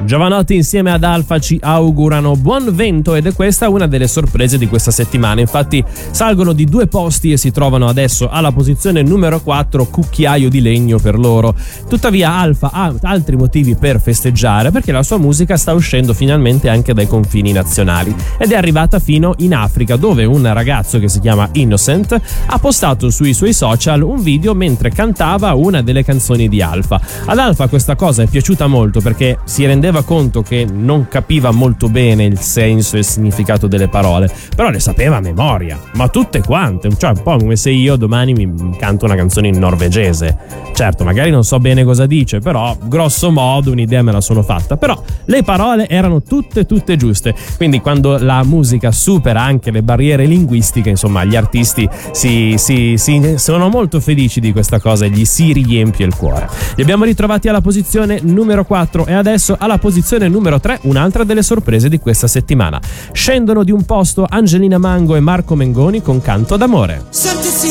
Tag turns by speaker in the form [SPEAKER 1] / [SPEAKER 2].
[SPEAKER 1] Giovanotti insieme ad Alfa ci augurano buon vento ed è questa una delle sorprese di questa settimana. Infatti salgono di 2 posti e si trovano adesso alla posizione numero 4, Cucchiaio di legno per loro. Tuttavia Alfa ha altri motivi per festeggiare, perché la sua musica sta uscendo finalmente anche dai confini nazionali ed è arrivata fino in Africa, dove un ragazzo che si chiama Innocent ha postato sui suoi social un video mentre cantava una delle canzoni di Alfa. Ad Alfa questa cosa è piaciuta molto perché si rendeva conto che non capiva molto bene il senso e il significato delle parole, però le sapeva a memoria, ma tutte quante, cioè un po' come se io domani mi canto una canzone in norvegese. Certo, magari non so bene cosa dice, però grosso modo un'idea me la sono fatta, però le parole erano tutte giuste. Quindi quando la musica supera anche le barriere linguistiche, insomma, gli artisti sono molto felici di questa cosa e gli si riempie il cuore. Li abbiamo ritrovati alla posizione numero 4 e adesso alla posizione numero 3 un'altra delle sorprese di questa settimana. Scendono di un posto Angelina Mango e Marco Mengoni con Canto d'amore.